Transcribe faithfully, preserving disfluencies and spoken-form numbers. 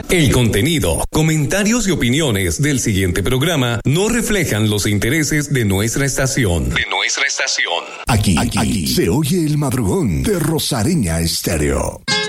El contenido, comentarios y opiniones del siguiente programa no reflejan los intereses de nuestra estación. De nuestra estación. Aquí, aquí, aquí se oye el madrugón de Rosareña Estéreo.